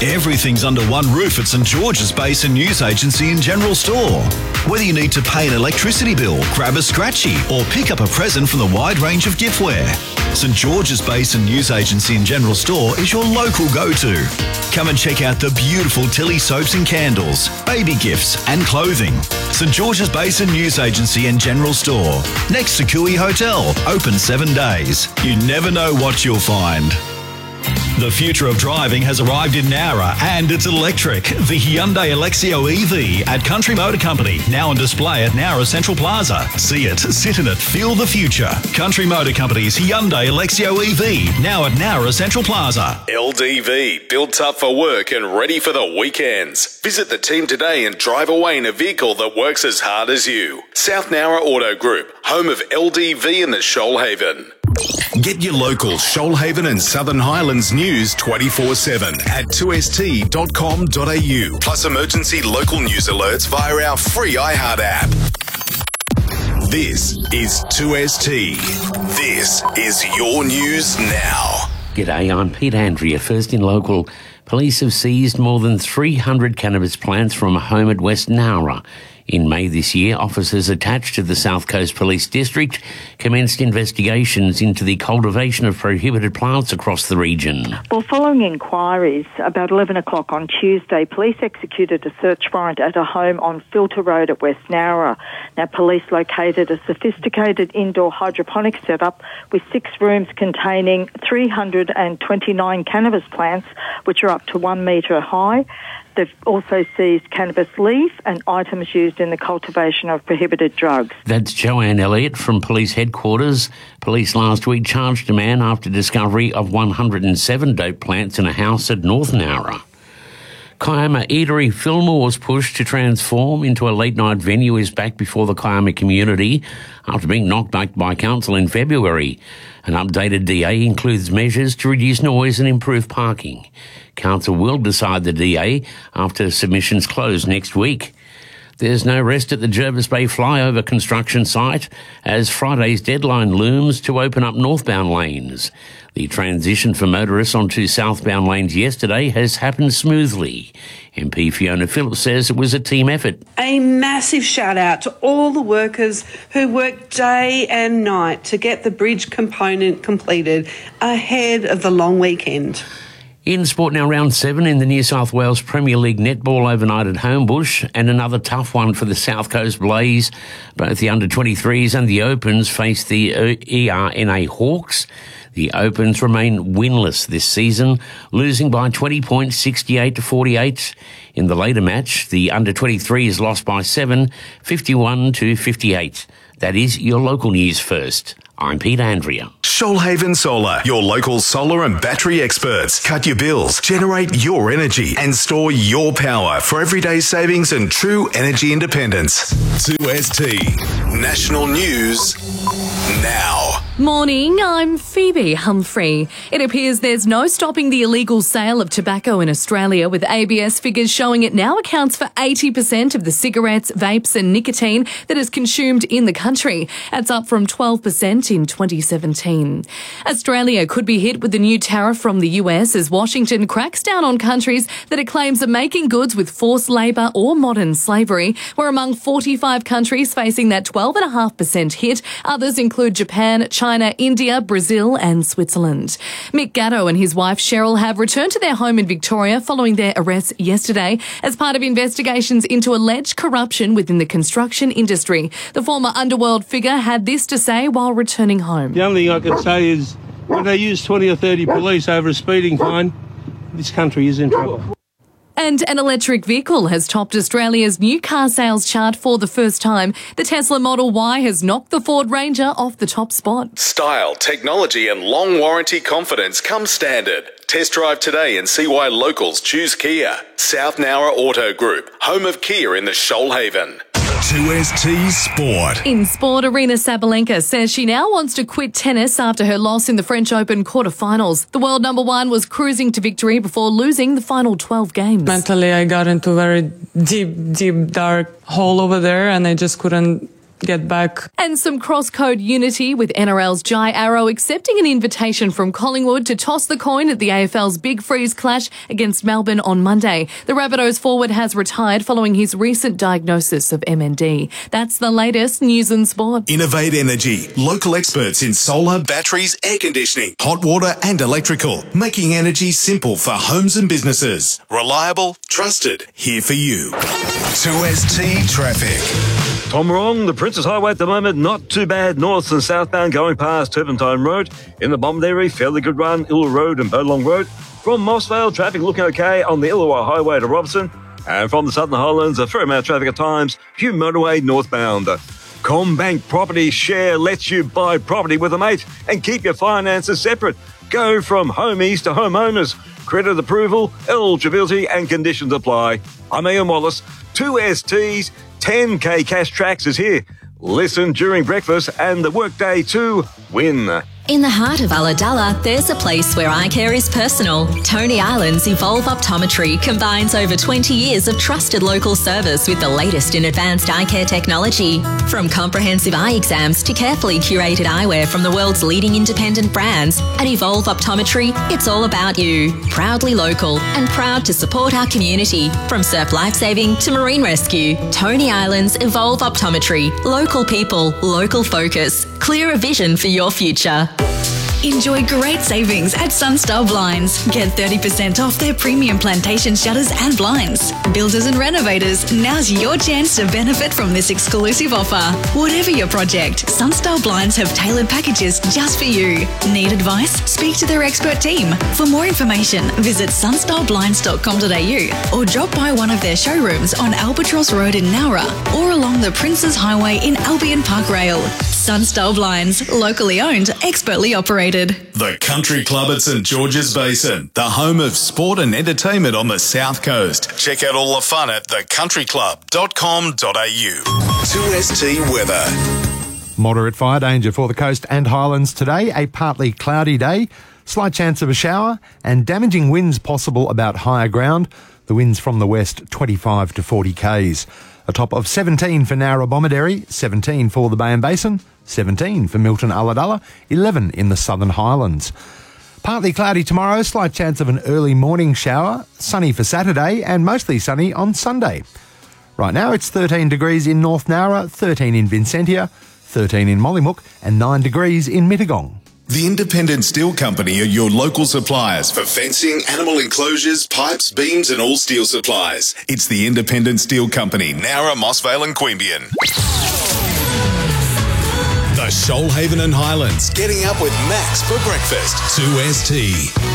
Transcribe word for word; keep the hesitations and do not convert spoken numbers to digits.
Everything's under one roof at St George's Basin News Agency and General Store. Whether you need to pay an electricity bill, grab a scratchy, or pick up a present from the wide range of giftware, St George's Basin News Agency and General Store is your local go-to. Come and check out the beautiful Tilly soaps and candles, baby gifts and clothing. St George's Basin News Agency and General Store, next to Cooey Hotel, open seven days. You never know what you'll find. The future of driving has arrived in Nowra and it's electric. The Hyundai Alexio E V at Country Motor Company, now on display at Nowra Central Plaza. See it, sit in it, feel the future. Country Motor Company's Hyundai Alexio E V, now at Nowra Central Plaza. L D V, built up for work and ready for the weekends. Visit the team today and drive away in a vehicle that works as hard as you. South Nowra Auto Group, home of L D V in the Shoalhaven. Get your local Shoalhaven and Southern Highlands news twenty-four seven at two s t dot com dot a u. Plus emergency local news alerts via our free iHeart app. This is two S T. This is your news now. G'day, I'm Pete Andrea. First in local, police have seized more than three hundred cannabis plants from a home at West Nowra. In May this year, officers attached to the South Coast Police District commenced investigations into the cultivation of prohibited plants across the region. Well, following inquiries, about eleven o'clock on Tuesday, police executed a search warrant at a home on Filter Road at West Nowra. Now, police located a sophisticated indoor hydroponic setup with six rooms containing three hundred twenty-nine cannabis plants, which are up to one metre high. They've also seized cannabis leaf and items used in the cultivation of prohibited drugs. That's Joanne Elliott from Police Headquarters. Police last week charged a man after discovery of one hundred seven dope plants in a house at North Nowra. Kiama Eatery Fillmore was pushed to transform into a late-night venue is back before the Kiama community after being knocked back by council in February. An updated D A includes measures to reduce noise and improve parking. Council will decide the D A after submissions close next week. There's no rest at the Jervis Bay flyover construction site as Friday's deadline looms to open up northbound lanes. The transition for motorists onto southbound lanes yesterday has happened smoothly. M P Fiona Phillips says it was a team effort. A massive shout out to all the workers who worked day and night to get the bridge component completed ahead of the long weekend. In sport now, round seven in the New South Wales Premier League netball overnight at Homebush, and another tough one for the South Coast Blaze. Both the under twenty-threes and the Opens face the E R N A Hawks. The Opens remain winless this season, losing by twenty points, sixty-eight to forty-eight. In the later match, the under twenty-threes lost by seven, fifty-one to fifty-eight. That is your local news first. I'm Pete Andrea. Shoalhaven Solar, your local solar and battery experts. Cut your bills, generate your energy, and store your power for everyday savings and true energy independence. two S T National News now. Morning, I'm Phoebe Humphrey. It appears there's no stopping the illegal sale of tobacco in Australia, with A B S figures showing it now accounts for eighty percent of the cigarettes, vapes and nicotine that is consumed in the country. That's up from twelve percent in twenty seventeen. Australia could be hit with the new tariff from the U S as Washington cracks down on countries that it claims are making goods with forced labour or modern slavery. We're among forty-five countries facing that twelve point five percent hit. Others include Japan, China, India, Brazil and Switzerland. Mick Gatto and his wife Cheryl have returned to their home in Victoria following their arrest yesterday as part of investigations into alleged corruption within the construction industry. The former underworld figure had this to say while returning home. The only thing I can say is when they use twenty or thirty police over a speeding fine, this country is in trouble. And an electric vehicle has topped Australia's new car sales chart for the first time. The Tesla Model Y has knocked the Ford Ranger off the top spot. Style, technology and long warranty confidence come standard. Test drive today and see why locals choose Kia. South Nowra Auto Group, home of Kia in the Shoalhaven. two S T Sport. In sport, Arina Sabalenka says she now wants to quit tennis after her loss in the French Open quarterfinals. The world number one was cruising to victory before losing the final twelve games. Mentally, I got into a very deep, deep, dark hole over there, and I just couldn't get back. And some cross-code unity with N R L's Jai Arrow accepting an invitation from Collingwood to toss the coin at the A F L's Big Freeze clash against Melbourne on Monday. The Rabbitohs forward has retired following his recent diagnosis of M N D. That's the latest news and sport. Innovate Energy, local experts in solar, batteries, air conditioning, hot water and electrical, making energy simple for homes and businesses. Reliable, trusted, here for you. two S T Traffic. Tom Wrong, the Princes Highway at the moment, not too bad north and southbound going past Turpentine Road. In the Bombardary, fairly good run, Illawarra Road and Bowlong Road. From Mossvale, traffic looking okay on the Illawarra Highway to Robson. And from the Southern Highlands, a fair amount of traffic at times, Hume Motorway northbound. Combank Property Share lets you buy property with a mate and keep your finances separate. Go from homies to homeowners. Credit approval, eligibility and conditions apply. I'm Ian Wallace. two S Ts, ten K cash tracks is here. Listen during breakfast and the workday to win. In the heart of Ulladulla, there's a place where eye care is personal. Tony Island's Evolve Optometry combines over twenty years of trusted local service with the latest in advanced eye care technology. From comprehensive eye exams to carefully curated eyewear from the world's leading independent brands, at Evolve Optometry, it's all about you. Proudly local and proud to support our community. From surf lifesaving to marine rescue, Tony Island's Evolve Optometry. Local people, local focus. Clearer vision for your future. Enjoy great savings at Sunstar Blinds. Get thirty percent off their premium plantation shutters and blinds. Builders and renovators, now's your chance to benefit from this exclusive offer. Whatever your project, Sunstar Blinds have tailored packages just for you. Need advice? Speak to their expert team. For more information, visit sunstar blinds dot com dot a u or drop by one of their showrooms on Albatross Road in Nowra or along the Princes Highway in Albion Park Rail. Sunstar Blinds, locally owned, expertly operated. The Country Club at St George's Basin, the home of sport and entertainment on the South Coast. Check out all the fun at the country club dot com dot a u. two S T weather. Moderate fire danger for the coast and highlands today. A partly cloudy day, slight chance of a shower, and damaging winds possible about higher ground. The winds from the west, twenty-five to forty k's. A top of seventeen for Nowra Bomaderry, seventeen for the Bay and Basin, seventeen for Milton Ulladulla, eleven in the Southern Highlands. Partly cloudy tomorrow, slight chance of an early morning shower, sunny for Saturday and mostly sunny on Sunday. Right now it's thirteen degrees in North Nowra, thirteen in Vincentia, thirteen in Mollymook and nine degrees in Mittagong. The Independent Steel Company are your local suppliers for fencing, animal enclosures, pipes, beams and all steel supplies. It's the Independent Steel Company, Nowra, Mossvale and Queanbeyan. The Shoalhaven and Highlands, getting up with Max for breakfast. two S T.